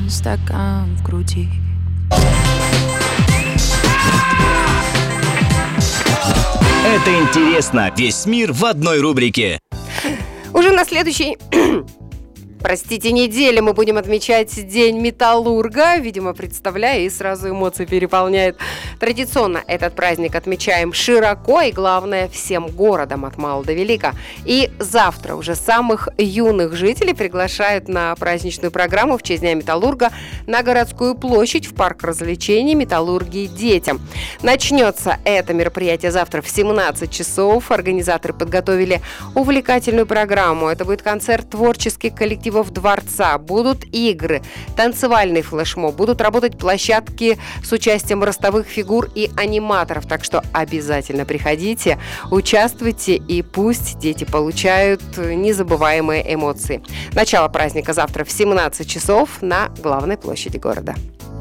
стакан в груди. Это интересно. Весь мир в одной рубрике. Уже на следующей... неделе мы будем отмечать День металлурга. Видимо, представляя, и сразу эмоции переполняет. Традиционно этот праздник отмечаем широко и, главное, всем городом от мала до велика. И завтра уже самых юных жителей приглашают на праздничную программу в честь Дня металлурга на городскую площадь в парк развлечений «Металлургии детям». Начнется это мероприятие завтра в 17 часов. Организаторы подготовили увлекательную программу. Это будет концерт творческих коллективов дворца, будут игры, танцевальный флешмоб, будут работать площадки с участием ростовых фигур и аниматоров. Так что обязательно приходите, участвуйте, и пусть дети получают незабываемые эмоции. Начало праздника завтра в 17 часов на главной площади города.